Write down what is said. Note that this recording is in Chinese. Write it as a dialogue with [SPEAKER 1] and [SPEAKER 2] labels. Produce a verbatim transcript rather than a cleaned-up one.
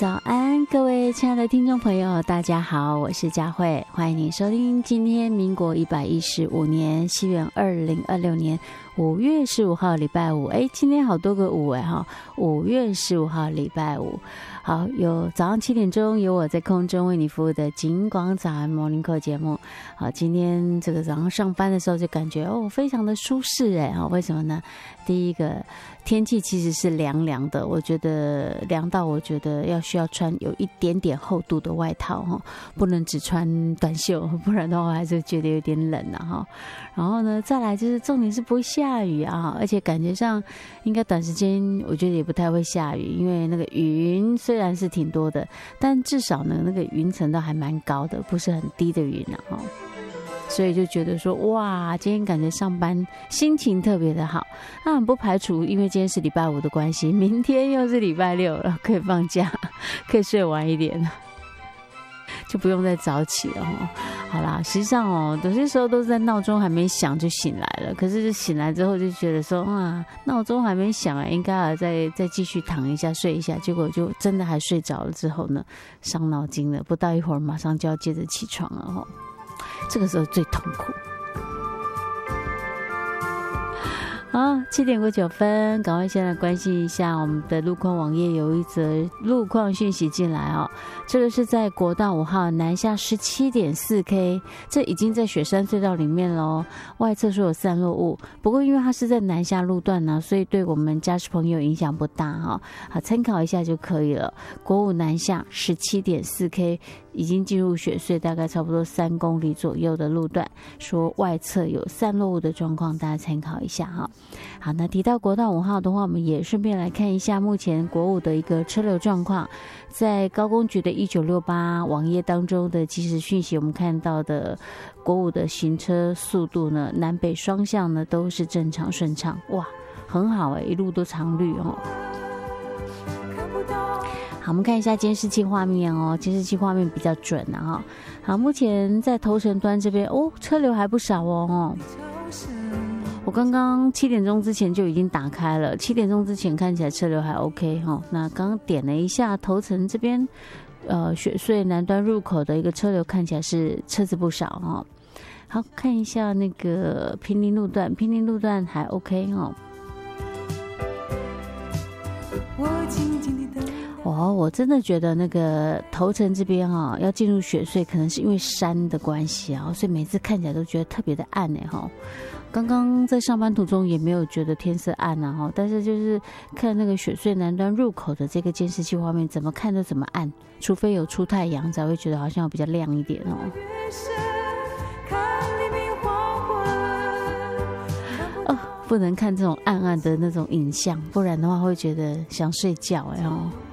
[SPEAKER 1] 早安，各位亲爱的听众朋友，大家好，我是佳慧，欢迎您收听今天民国一百一十五年西元二零二六年五月十五号礼拜五。哎，今天好多个五哎哈，五月十五号礼拜五。好，有早上七点钟有我在空中为你服务的景广早安 Morning Call 节目。好，今天这个早上上班的时候就感觉哦非常的舒适哎哈，为什么呢？第一个天气其实是凉凉的，我觉得凉到我觉得要需要穿有一点点厚度的外套哈，不能只穿短袖，不然的话还是觉得有点冷啊哈。然后呢，再来就是重点是不会下雨啊，而且感觉上应该短时间我觉得也不太会下雨，因为那个云虽然是挺多的，但至少呢那个云层都还蛮高的，不是很低的云啊哈。所以就觉得说哇，今天感觉上班心情特别的好。那很不排除因为今天是礼拜五的关系，明天又是礼拜六了，可以放假，可以睡晚一点，就不用再早起了哦。好啦，实际上哦，有些时候都是在闹钟还没响就醒来了，可是醒来之后就觉得说啊，闹钟还没响啊，应该要再再继续躺一下睡一下，结果就真的还睡着了之后呢，伤脑筋了，不到一会儿马上就要接着起床了哦。这个时候最痛苦。好，七点过九分，赶快先来关心一下我们的路况网页，有一则路况讯息进来哦。这个是在国道五号南下 十七点四 K， 这已经在雪山隧道里面咯，外侧说有散落物，不过因为它是在南下路段呢、啊，所以对我们驾驶朋友影响不大哈、哦，好参考一下就可以了。国五南下 十七点四 K。已经进入雪隧，大概差不多三公里左右的路段，说外侧有散落物的状况，大家参考一下哈。好，那提到国道五号的话，我们也顺便来看一下目前国五的一个车流状况。在高工局的一九六八网页当中的即时讯息，我们看到的国五的行车速度呢，南北双向呢都是正常顺畅，哇，很好哎，一路都常绿哦。好，我们看一下监视器画面哦，监视器画面比较准啊哈。好，目前在头城端这边哦，车流还不少哦哦。我刚刚七点钟之前就已经打开了，七点钟之前看起来车流还 OK 哈、哦。那刚刚点了一下头城这边，呃，雪隧南端入口的一个车流看起来是车子不少哈、哦。好，看一下那个平林路段，平林路段还 OK 哦。我静静地哦，我真的觉得那个头城这边哈、哦，要进入雪隧，可能是因为山的关系啊，所以每次看起来都觉得特别的暗哎哈。刚刚在上班途中也没有觉得天色暗啊哈，但是就是看那个雪隧南端入口的这个监视器画面，怎么看都怎么暗，除非有出太阳才会觉得好像比较亮一点哦。不能看这种暗暗的那种影像，不然的话会觉得想睡觉哎哦。